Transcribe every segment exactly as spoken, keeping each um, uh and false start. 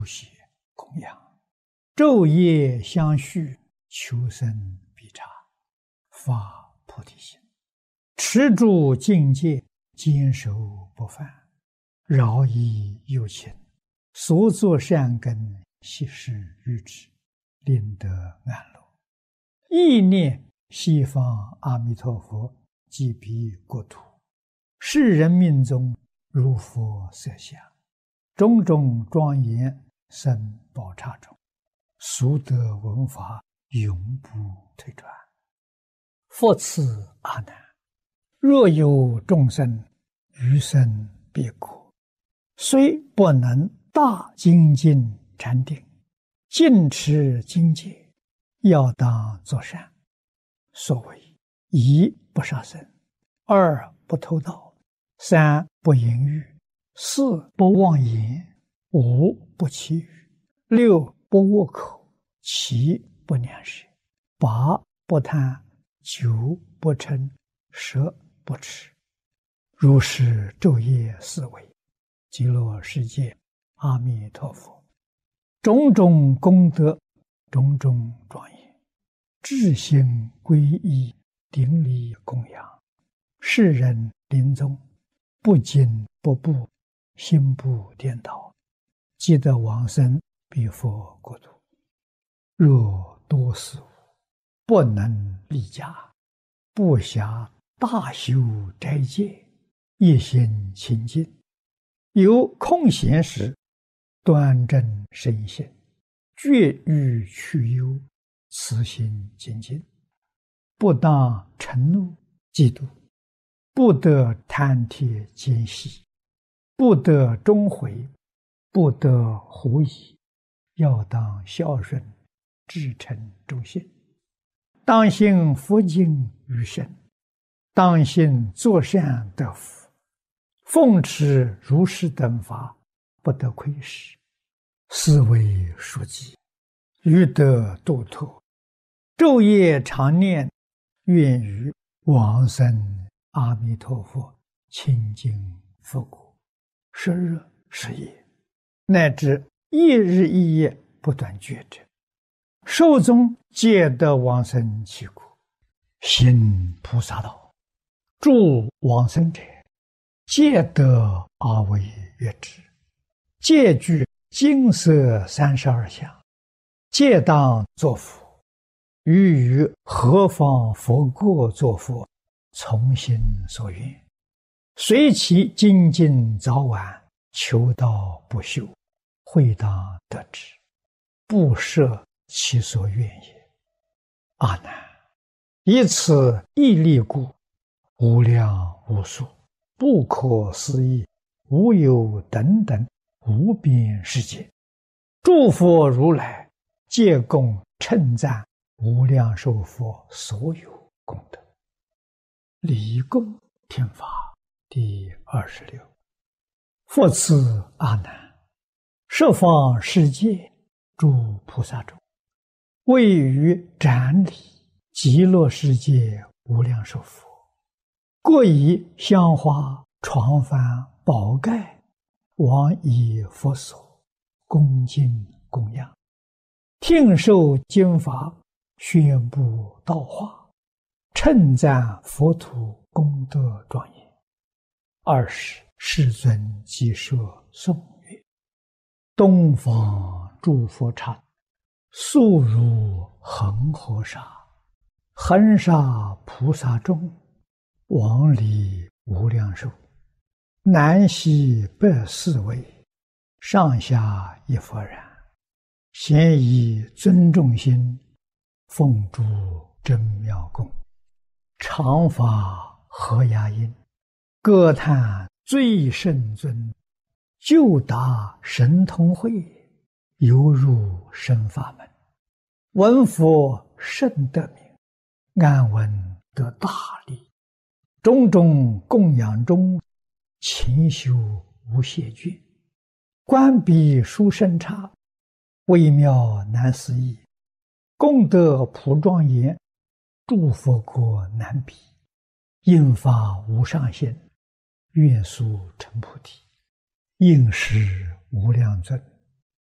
写供养，昼夜相续，求生必察，发菩提心，持住境界，坚守不犯，饶益有情，所作善根，悉施于之，令得安乐。意念西方阿弥陀佛即彼国土，世人命中如佛色相，种种庄严生宝刹中，俗得闻法永不退转。复次阿难，若有众生余生彼国，虽不能大精进禅定，尽持精戒，要当作善。所谓一不杀生，二不偷盗，三不淫欲，四不妄言，五不绮语，六不恶口，七不两舌，八不贪，九不嗔，十不痴。如是昼夜思维，极乐世界阿弥陀佛种种功德，种种庄严，至心皈依，顶礼供养，世人临终不惊不怖，心不颠倒，即得往生彼佛国土。若多事物不能立家，不暇大修斋戒，一心清净，有空闲时端正身心，绝欲去忧，慈心精进，不当嗔怒嫉妒，不得贪帖奸细，不得终悔，不得狐疑，要当孝顺，至诚忠信，当信佛经于身，当信作善得福，奉持如是等法，不得亏失，思维书记，欲得度脱，昼夜常念，愿于往生阿弥陀佛清净佛国，时日时夜，乃至一日一夜不断觉者，寿终皆得往生其国。行菩萨道，助往生者，皆得阿惟越致，皆具金色三十二相，皆当作佛。于于何方佛国作佛，从心所愿，随其精进早晚，求道不休，会当得之，不设其所愿也。阿难，以此毅力故，无量无数，不可思议，无有等等无边世界，诸佛如来皆共称赞无量寿佛所有功德。礼供听法第二十六。复次阿难，十方世界诸菩萨中，位于展礼极乐世界无量寿佛，各以香花床幡宝盖往以佛所，恭敬供养，听受经法，宣布道化，称赞佛土功德庄严。二是世尊即设颂曰：东方诸佛刹，速如恒河沙，恒沙菩萨众，往礼无量寿，南西北四围，上下一佛然，咸以尊重心，奉诸真妙供，常发和雅音，歌叹最圣尊，就达神通会，犹入生法门，闻佛甚得名，安闻得大利，种种供养中，勤修无懈倦，观彼殊胜刹，微妙难思议，功德普庄严，诸佛国难比，应发无上限，愿速成菩提，应时无量尊，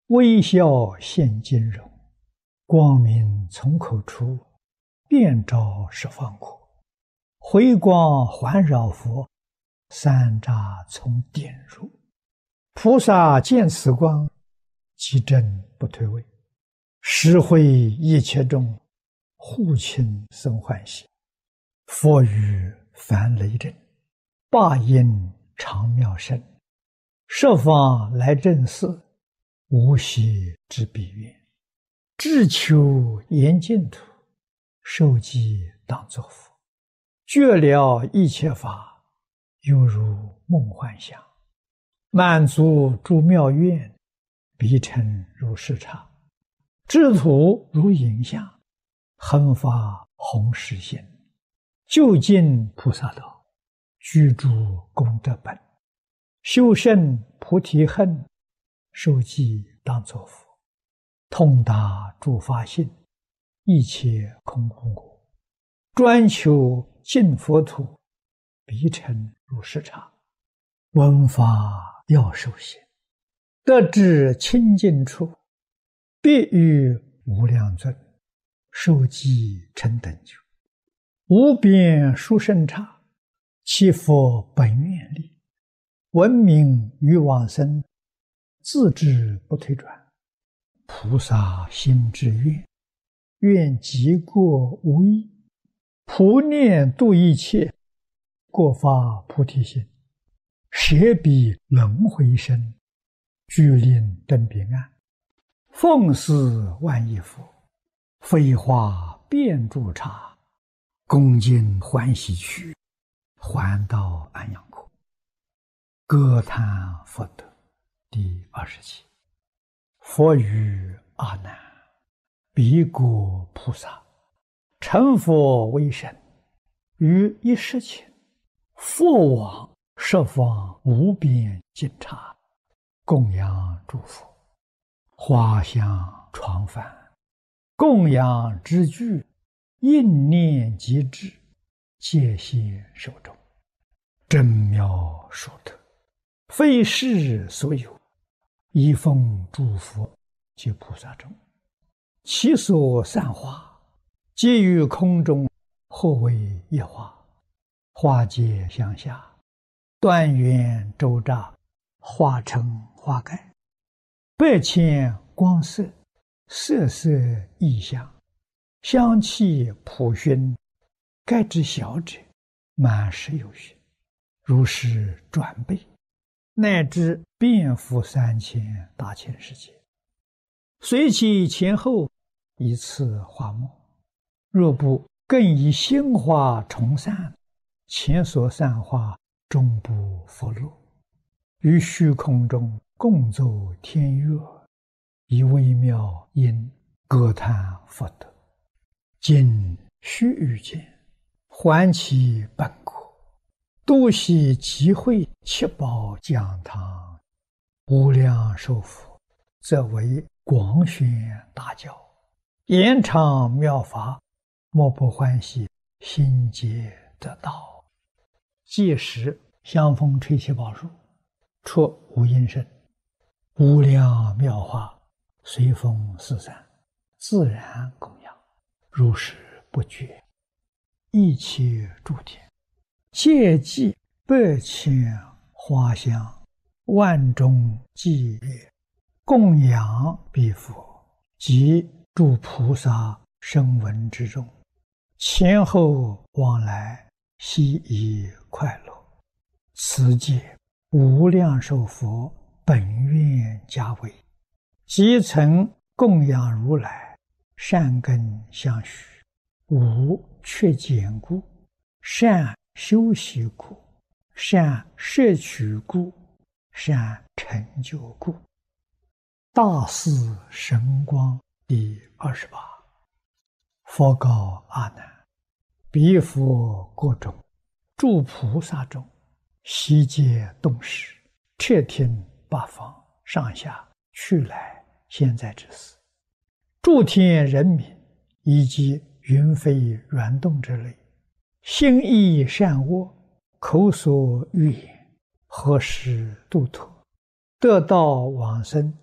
微笑现金容，光明从口出，遍照十方国。回光环绕佛，三匝从点入。菩萨见此光，即正不退位，实会一切众，护亲生欢喜。佛语凡雷震，霸音长妙声，十方来正寺，无息之彼愿。志求严净土，受记当作佛。觉了一切法，犹如梦幻想。满足诸妙愿，必成如是刹。智土如影像，恒发弘誓心。究竟菩萨道，居住功德本。修胜菩提恨，受记当作佛。通达诸法性，一切空无我。专求净佛土，必成如是刹。闻法要受行，得至清净处，必遇无量尊，受记成等觉。无边殊胜刹，其佛本愿力。闻名于往生，自知不退转。菩萨心之愿，愿极过无异。普念度一切，过发菩提心。舍彼轮回身，具令登彼岸。奉事万亿佛，飞花遍诸刹。恭敬欢喜去，还到安养国。歌叹佛德第二十七。佛语阿难：彼国菩萨，成佛为身，于一时前，佛往十方无边尽刹，供养诸佛。花香床幡，供养之具，应念即至，戒谢手中。真妙殊特，非世所有。一奉诸佛及菩萨中，其所散花，皆于空中，或为一花。花皆向下，断缘周匝，化成花盖。百千光色，色色异香，香气普熏，盖之小者，满十有余。如是转倍，乃至遍覆三千大千世界。随其前后，以次花末。若不更以心花重散，前所散花终不佛落。于虚空中共奏天乐，以微妙音歌叹佛德。今须臾间，还其本国。度悉集会七宝讲堂，无量寿佛，则为广宣大教，延长妙法，莫不欢喜，心皆得道。届时香风吹七宝树，出无音声，无量妙法随风四散，自然供养，如是不绝。一切诸天戒祭百千花香，万众伎乐，供养彼佛及诸菩萨声闻之中，前后往来，悉以快乐。此界无量寿佛本愿家为，即曾供养如来，善根相续，无缺减故，善修习故，善摄取故，善成就故。大士神光第二十八。佛告阿难：彼佛国中，诸菩萨中，悉皆动识，彻听八方上下去来现在之事。诸天人民以及云飞软动之类，心意善恶，口所欲言，何时度脱，得道往生，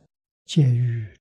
戒欲